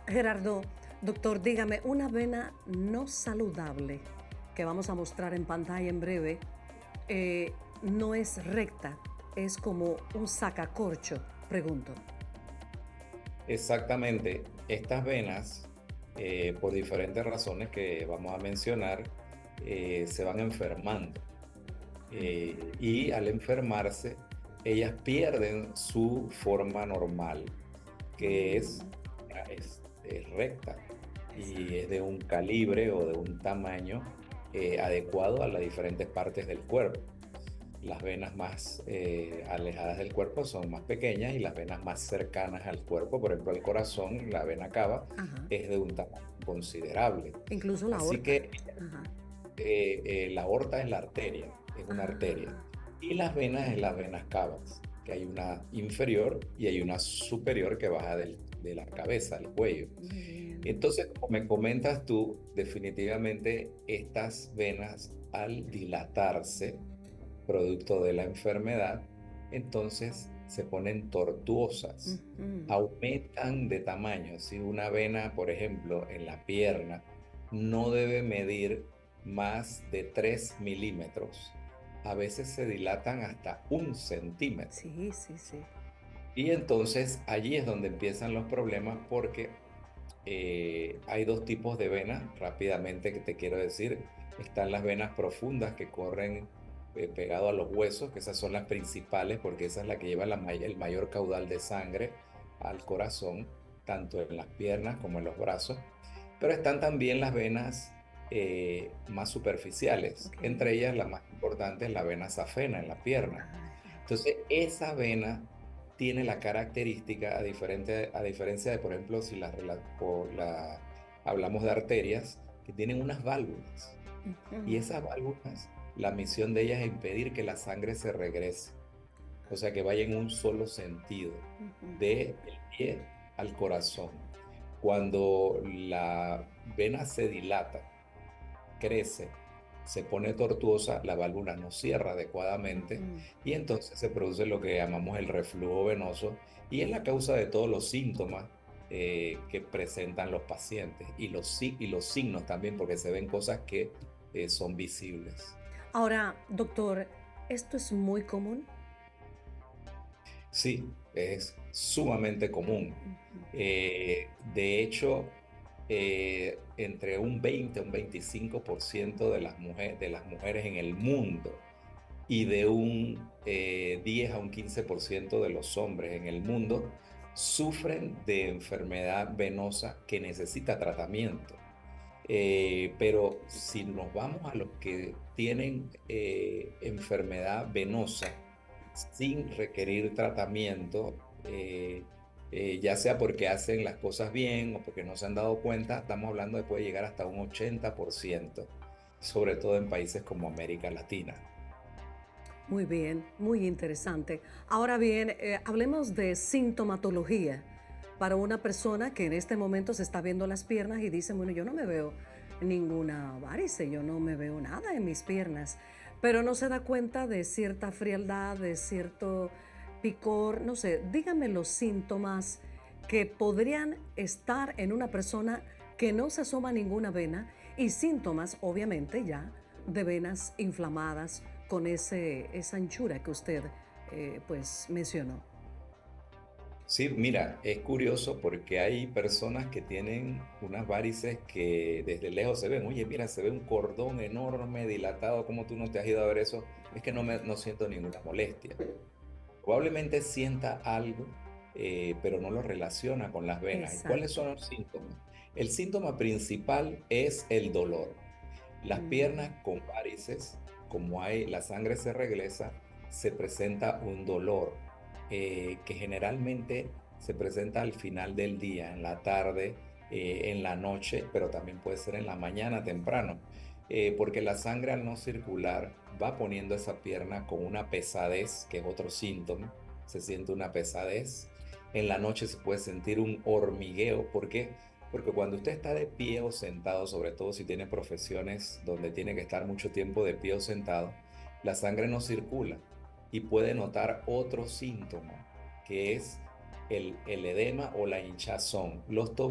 Gerardo, doctor, dígame, una vena no saludable que vamos a mostrar en pantalla en breve eh, no es recta, es como un sacacorcho, pregunto. Exactamente, estas venas, por diferentes razones que vamos a mencionar, se van enfermando. Y al enfermarse, ellas pierden su forma normal, que es recta y es Exacto. de un calibre o de un tamaño adecuado a las diferentes partes del cuerpo. Las venas más alejadas del cuerpo son más pequeñas y las venas más cercanas al cuerpo, por ejemplo, el corazón, la vena cava, Ajá. es de un tamaño considerable. Incluso la Así aorta. que Ajá. la aorta es la arteria, es una arteria. Ah, Y las venas es las venas cavas, que hay una inferior y hay una superior que baja de la cabeza al cuello. muy bien. Entonces, como me comentas tú, definitivamente estas venas al dilatarse, producto de la enfermedad, entonces se ponen tortuosas, Ujú. aumentan de tamaño. Si una vena, por ejemplo, en la pierna, no debe medir más de 3 milímetros, a veces se dilatan hasta 1 centímetro. Sí, sí, sí. Y entonces allí es donde empiezan los problemas porque hay dos tipos de venas, rápidamente que te quiero decir. Están las venas profundas que corren pegado a los huesos, que esas son las principales porque esa es la que lleva el mayor caudal de sangre al corazón, tanto en las piernas como en los brazos. Pero están también las venas más superficiales, Ok. entre ellas la más importante es la vena safena en la pierna. Ah, Entonces, esa vena tiene la característica, a diferencia de, por ejemplo, si hablamos de arterias, que tienen unas válvulas. Y ujú. esas válvulas, la misión de ellas es impedir que la sangre se regrese, o sea, que vaya en un solo sentido, del pie al corazón. Cuando la vena se dilata, crece, se pone tortuosa, la válvula no cierra adecuadamente Ujú. y entonces se produce lo que llamamos el reflujo venoso y es la causa de todos los síntomas que presentan los pacientes y los signos también, porque se ven cosas que son visibles. Ahora, doctor, ¿esto es muy común? Sí, es sumamente común. De hecho, entre un 20 a un 25% de las mujeres en el mundo y de un 10 a un 15% de los hombres en el mundo sufren de enfermedad venosa que necesita tratamiento. Pero si nos vamos a los que tienen enfermedad venosa sin requerir tratamiento, ya sea porque hacen las cosas bien o porque no se han dado cuenta, estamos hablando de puede llegar hasta un 80%, sobre todo en países como América Latina. Muy bien, muy interesante. Ahora bien, hablemos de sintomatología para una persona que en este momento se está viendo las piernas y dice, bueno, yo no me veo ninguna varice, yo no me veo nada en mis piernas, pero no se da cuenta de cierta frialdad, de cierto picor, no sé, dígame los síntomas que podrían estar en una persona que no se asoma ninguna vena y síntomas, obviamente, ya de venas inflamadas con esa anchura que usted pues mencionó. Sí, mira, es curioso porque hay personas que tienen unas varices que desde lejos se ven. Oye, mira, se ve un cordón enorme, dilatado. ¿Cómo tú no te has ido a ver eso? Es que no siento ninguna molestia. Probablemente sienta algo, pero no lo relaciona con las venas. ¿Y cuáles Exacto. son los síntomas? El síntoma principal es el dolor. Las piernas con varices, como hay, la sangre se regresa, se presenta un dolor que generalmente se presenta al final del día, en la tarde, en la noche, pero también puede ser en la mañana temprano, porque la sangre al no circular va poniendo esa pierna con una pesadez, que es otro síntoma, se siente una pesadez. En la noche se puede sentir un hormigueo, ¿por qué? Porque cuando usted está de pie o sentado, sobre todo si tiene profesiones donde tiene que estar mucho tiempo de pie o sentado, la sangre no circula y puede notar otro síntoma, que es el edema o la hinchazón. Los